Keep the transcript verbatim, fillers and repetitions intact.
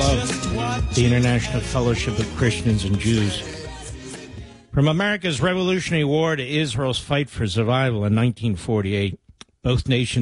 of the International Fellowship of Christians and Jews. From America's Revolutionary War to Israel's fight for survival in nineteen forty-eight, both nations